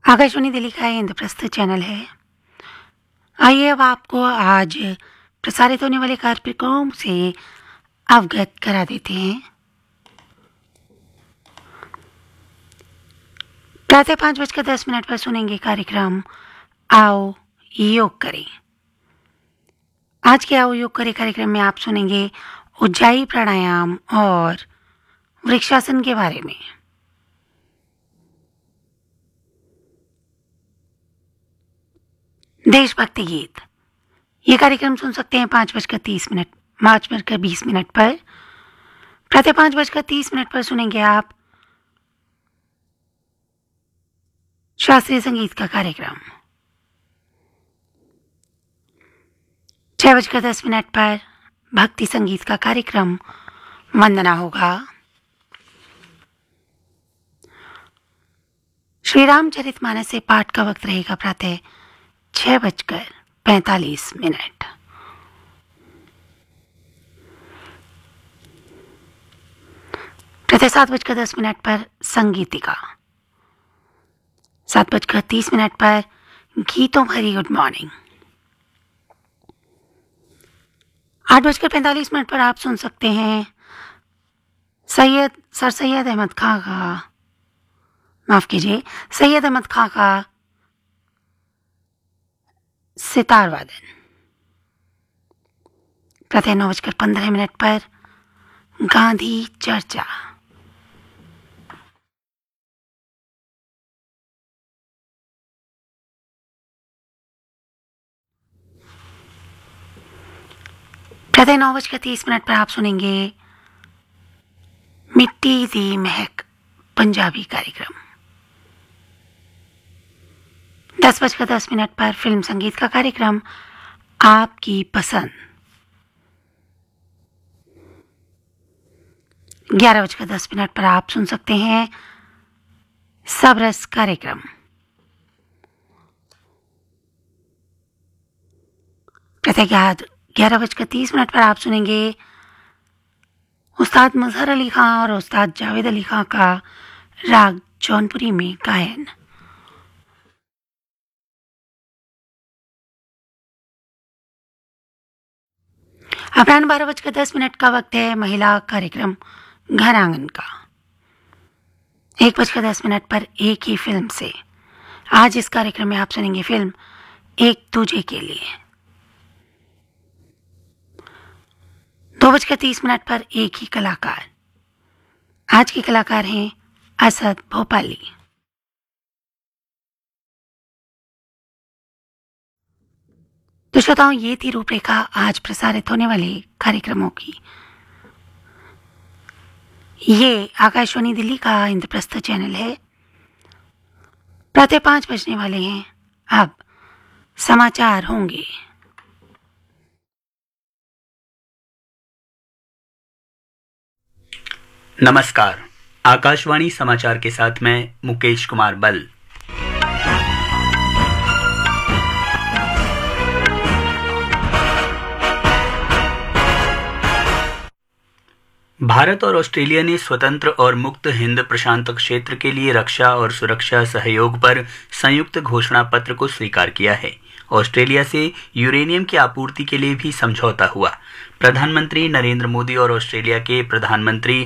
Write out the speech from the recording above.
आकाशवाणी दिल्ली का इंद्रप्रस्थ चैनल है। आइए अब आपको आज प्रसारित होने वाले कार्यक्रम से अवगत करा देते हैं। प्रातः 5:10 पर सुनेंगे कार्यक्रम आओ योग करें। आज के आओ योग करें कार्यक्रम में आप सुनेंगे उज्जाई प्राणायाम और वृक्षासन के बारे में। देशभक्ति गीत ये कार्यक्रम सुन सकते हैं 5:20 पर। प्रातः 5:30 पर सुनेंगे आप शास्त्रीय संगीत का कार्यक्रम। 6:10 पर भक्ति संगीत का कार्यक्रम वंदना होगा। श्री रामचरितमानस से पाठ का वक्त रहेगा प्रातः 6:45। प्रातः 7:10 पर संगीतिका। 7:30 पर गीतों भरी गुड मॉर्निंग। 8:45 पर आप सुन सकते हैं सर सैयद अहमद खां का सितार वादन। प्रातः 9:15 पर गांधी चर्चा। प्रातः 9:30 पर आप सुनेंगे मिट्टी दी महक पंजाबी कार्यक्रम। 10:10 पर फिल्म संगीत का कार्यक्रम आपकी पसंद। 11:10 पर आप सुन सकते हैं सबरस कार्यक्रम। प्रातः 11:30 पर आप सुनेंगे उस्ताद मजहर अली खां और उस्ताद जावेद अली खां का राग जौनपुरी में गायन। अपराह्न 12:10 का वक्त है महिला कार्यक्रम घर आंगन का। 1:10 पर एक ही फिल्म से आज इस कार्यक्रम में आप सुनेंगे फिल्म एक तुझे के लिए। 2:30 पर एक ही कलाकार। आज के कलाकार हैं असद भोपाली। तो श्रोताओं, ये थी रूपरेखा आज प्रसारित होने वाले कार्यक्रमों की। ये आकाशवाणी दिल्ली का इंद्रप्रस्थ चैनल है। प्रातः 5 बजने वाले हैं। अब समाचार होंगे। नमस्कार, आकाशवाणी समाचार के साथ मैं मुकेश कुमार बल। भारत और ऑस्ट्रेलिया ने स्वतंत्र और मुक्त हिंद प्रशांत क्षेत्र के लिए रक्षा और सुरक्षा सहयोग पर संयुक्त घोषणा पत्र को स्वीकार किया है। ऑस्ट्रेलिया से यूरेनियम की आपूर्ति के लिए भी समझौता हुआ। प्रधानमंत्री नरेंद्र मोदी और ऑस्ट्रेलिया के प्रधानमंत्री